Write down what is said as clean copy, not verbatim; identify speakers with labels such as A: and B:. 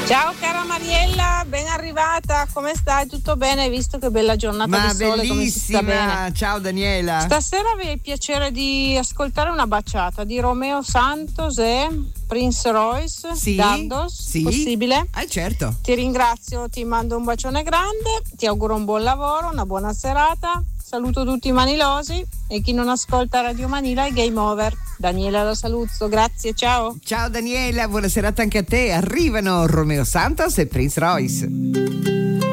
A: Ciao cara Mariella, ben arrivata, come stai? Tutto bene? Visto che bella giornata di sole, come si sta bene?
B: Ciao Daniela.
A: Stasera avevi il piacere di ascoltare una baciata di Romeo Santos e Prince Royce,
B: sì,
A: Dardos,
B: sì.
A: Possibile?
B: Certo.
A: Ti ringrazio, ti mando un bacione grande, ti auguro un buon lavoro, una buona serata, saluto tutti i manilosi e chi non ascolta Radio Manila è Game Over. Daniela da Saluzzo, grazie, ciao.
B: Ciao Daniela, buona serata anche a te. Arrivano Romeo Santos e Prince Royce.